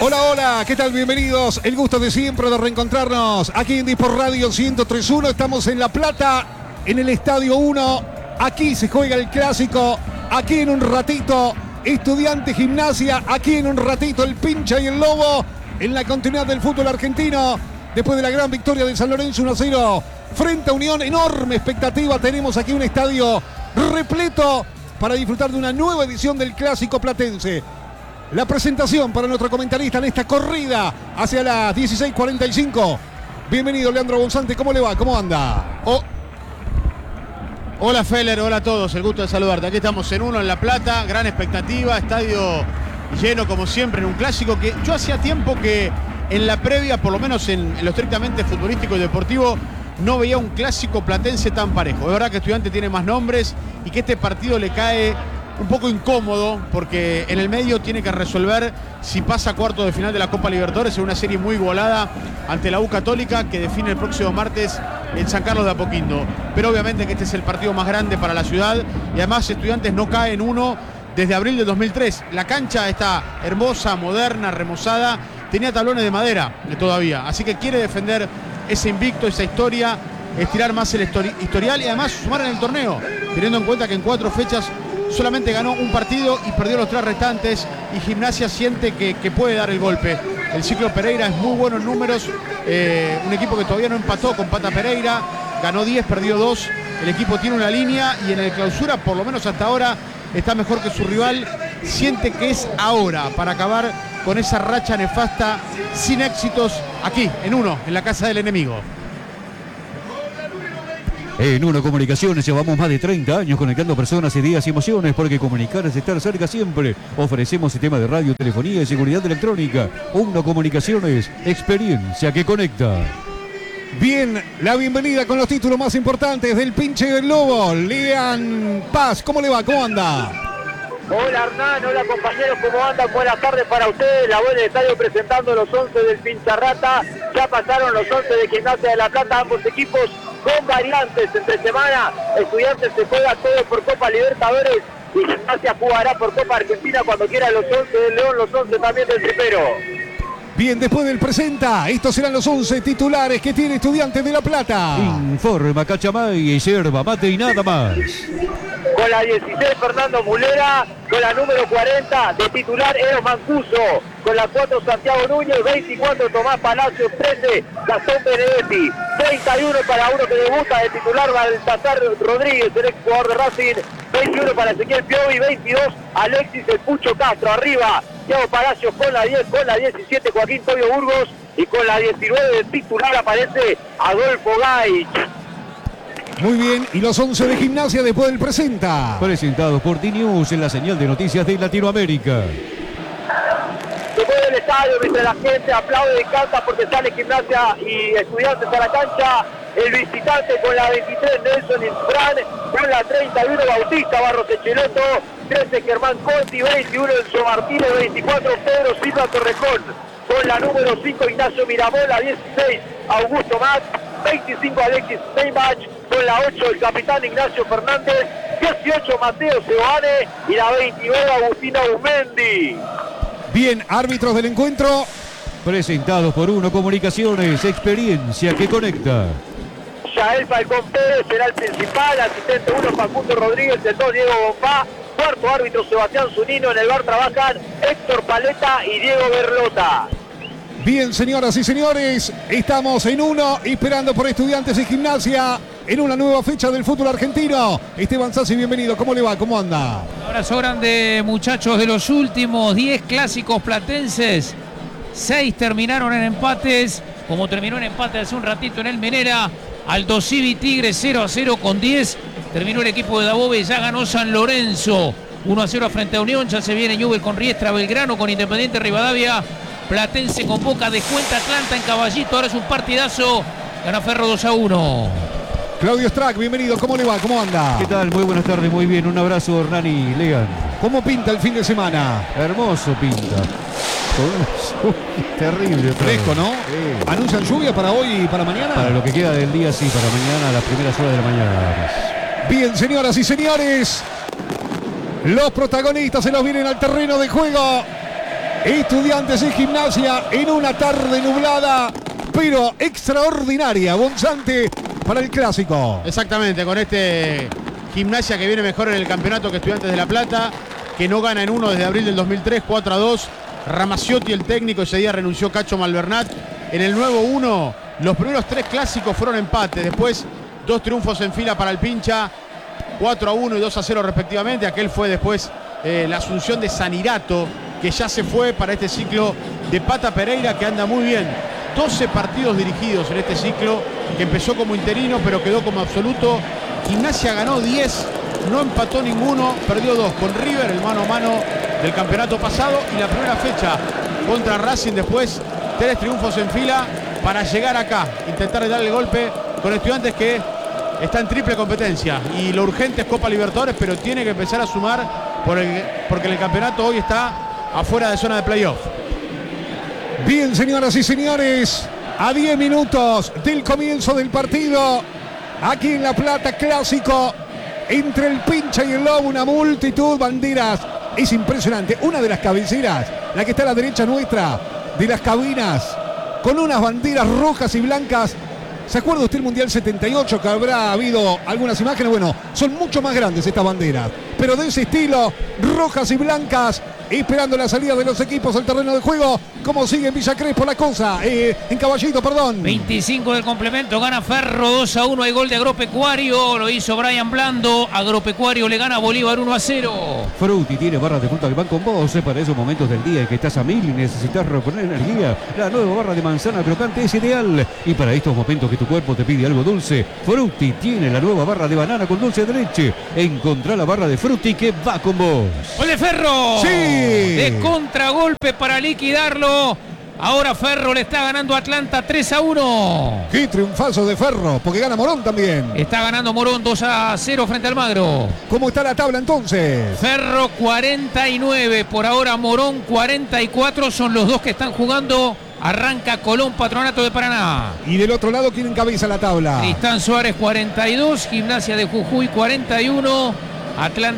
Hola, hola, ¿qué tal? Bienvenidos. El gusto de siempre de reencontrarnos aquí en Dispor Radio 103.1. Estamos en La Plata, en el Estadio 1. Aquí se juega el clásico. Aquí en un ratito, Estudiantes Gimnasia. Aquí en un ratito, el Pincha y el Lobo. En la continuidad del fútbol argentino. Después de la gran victoria de San Lorenzo 1-0 frente a Unión. Enorme expectativa. Tenemos aquí un estadio repleto para disfrutar de una nueva edición del clásico platense. La presentación para nuestro comentarista en esta corrida hacia las 16:45. Bienvenido, Leandro Bonzante. ¿Cómo le va? ¿Cómo anda? Hola, Feller. Hola a todos. El gusto de saludarte. Aquí estamos en uno en La Plata. Gran expectativa. Estadio lleno como siempre en un clásico que yo hacía tiempo que en la previa, por lo menos en lo estrictamente futbolístico y deportivo, no veía un clásico platense tan parejo. Es verdad que Estudiantes tiene más nombres y que este partido le cae un poco incómodo porque en el medio tiene que resolver si pasa a cuarto de final de la Copa Libertadores en una serie muy igualada ante la U Católica que define el próximo martes en San Carlos de Apoquindo. Pero obviamente que este es el partido más grande para la ciudad y además Estudiantes no cae en uno desde abril de 2003. La cancha está hermosa, moderna, remozada, tenía tablones de madera todavía, así que quiere defender ese invicto, esa historia, estirar más el historial y además sumar en el torneo, teniendo en cuenta que en 4 fechas solamente ganó un partido y perdió los 3 restantes y Gimnasia siente que puede dar el golpe. El ciclo Pereira es muy bueno en números, un equipo que todavía no empató con Pata Pereira, ganó 10, perdió 2, el equipo tiene una línea y en el clausura, por lo menos hasta ahora, está mejor que su rival, siente que es ahora para acabar con esa racha nefasta sin éxitos aquí, en uno, en la casa del enemigo. En Uno Comunicaciones llevamos más de 30 años conectando personas, ideas y emociones, porque comunicar es estar cerca siempre. Ofrecemos sistemas de radio, telefonía y seguridad electrónica. Uno Comunicaciones, experiencia que conecta. Bien, la bienvenida con los títulos más importantes del Pinche y del Lobo. Lean Paz, ¿cómo le va? ¿Cómo anda? Hola Hernán, hola compañeros, ¿cómo andan? Buenas tardes para ustedes. La voz del estadio presentando los 11 del Pincharrata. Ya pasaron los 11 de Gimnasia de La Plata, ambos equipos con variantes entre semana. Estudiantes se juega todo por Copa Libertadores y Gimnasia jugará por Copa Argentina cuando quiera los 11 del León, los 11 también del Tripero. Bien, después del presenta, estos serán los 11 titulares que tiene Estudiantes de La Plata. Informa Cachamay y yerba mate y nada más. Con la 16 Fernando Mulera, con la número 40 de titular Eros Mancuso, con la 4 Santiago Núñez, 24 Tomás Palacios, 13 Gastón Benedetti, 31 para uno que debuta de titular Baltasar Rodríguez, el ex jugador de Racing, 21 para Ezequiel Piovi, 22 Alexis El Pucho Castro, arriba Thiago Palacios con la 10, con la 17 Joaquín Tobio Burgos y con la 19 de titular aparece Adolfo Gaich. Muy bien, y los 11 de Gimnasia después del presenta. Presentados por D-News en la señal de noticias de Latinoamérica. Después del estadio, mientras la gente aplaude y canta porque sale Gimnasia y Estudiantes a la cancha, el visitante con la 23 Nelson Insbran, con la 31 Bautista Barros Echeloto, 13 Germán Conti, 21 Enzo Martínez, 24 Pedro Silva Torrejón, con la número 5 Ignacio Miramola, 16 Augusto Max, 25 Alexis Steinbach, con la 8 el capitán Ignacio Fernández, 18 Mateo Seoane y la 29 Agustina Umendi. Bien, árbitros del encuentro. Presentados por Uno Comunicaciones, experiencia que conecta. Yael Falcón Pérez será el principal, asistente 1 Facundo Rodríguez, el 2 Diego Bombá, cuarto árbitro Sebastián Zunino, en el bar trabajan Héctor Paleta y Diego Berlota. Bien, señoras y señores, estamos en uno, esperando por Estudiantes y Gimnasia en una nueva fecha del fútbol argentino. Esteban Sassi, bienvenido. ¿Cómo le va? ¿Cómo anda? Un abrazo grande, muchachos. De los últimos 10 clásicos platenses, 6 terminaron en empates, como terminó en empate hace un ratito en el Menera. Aldo Civi Tigre 0-0 con 10. Terminó el equipo de Dabove, ya ganó San Lorenzo 1-0 frente a Unión. Ya se viene Newell con Riestra, Belgrano con Independiente Rivadavia. Platense con Boca, descuenta Atlanta en Caballito. Ahora es un partidazo. Gana Ferro 2-1. Claudio Strack, bienvenido. ¿Cómo le va? ¿Cómo anda? ¿Qué tal? Muy buenas tardes, muy bien. Un abrazo, Hernán y Lean. ¿Cómo pinta el fin de semana? Hermoso pinta. Terrible. Fresco, ¿no? Sí. ¿Anuncian lluvia para hoy y para mañana? Para lo que queda del día, sí. Para mañana, a las primeras horas de la mañana nada más. Bien, señoras y señores. Los protagonistas se los vienen al terreno de juego. Estudiantes y Gimnasia en una tarde nublada, pero extraordinaria, Bonzante, para el clásico. Exactamente, con este Gimnasia que viene mejor en el campeonato que Estudiantes de La Plata, que no gana en uno desde abril del 2003, 4-2. Ramaciotti, el técnico, ese día renunció Cacho Malvernat. En el nuevo 1, los primeros 3 clásicos fueron empate. Después 2 triunfos en fila para el Pincha, 4-1 y 2-0 respectivamente. Aquel fue después la asunción de Sanirato, que ya se fue para este ciclo de Pata Pereira, que anda muy bien. 12 partidos dirigidos en este ciclo, que empezó como interino pero quedó como absoluto. Gimnasia ganó 10, no empató ninguno, perdió 2 con River, el mano a mano del campeonato pasado, y la primera fecha contra Racing. Después 3 triunfos en fila para llegar acá, intentar darle el golpe con Estudiantes, que está en triple competencia, y lo urgente es Copa Libertadores, pero tiene que empezar a sumar porque en el campeonato hoy está afuera de zona de playoff. Bien, señoras y señores, a 10 minutos del comienzo del partido, aquí en La Plata, clásico entre el Pincha y el Lobo, una multitud, banderas. Es impresionante, una de las cabeceras, la que está a la derecha nuestra, de las cabinas, con unas banderas rojas y blancas. ¿Se acuerda usted el Mundial 78, que habrá habido algunas imágenes? Bueno, son mucho más grandes estas banderas, pero de ese estilo, rojas y blancas, esperando la salida de los equipos al terreno de juego. ¿Cómo sigue en Villa Crespo la cosa? En Caballito, perdón. 25 del complemento, gana Ferro 2-1, hay gol de Agropecuario, lo hizo Brian Blando. Agropecuario le gana a Bolívar 1-0. Frutti tiene barras de fruta que van con vos, para esos momentos del día en que estás a mil y necesitas reponer energía. La nueva barra de manzana crocante es ideal, y para estos momentos que tu cuerpo te pide algo dulce, Frutti tiene la nueva barra de banana con dulce de leche. Encontrá la barra de Frutti que va con vos. ¡Gol de Ferro! ¡Sí! De contragolpe para liquidarlo. Ahora Ferro le está ganando a Atlanta 3-1. ¡Qué triunfazo de Ferro! Porque gana Morón también. Está ganando Morón 2-0 frente al Magro. ¿Cómo está la tabla entonces? Ferro 49, por ahora Morón 44, son los dos que están jugando. Arranca Colón, Patronato de Paraná. Y del otro lado, ¿quién encabeza la tabla? Tristán Suárez 42, Gimnasia de Jujuy 41, Atlanta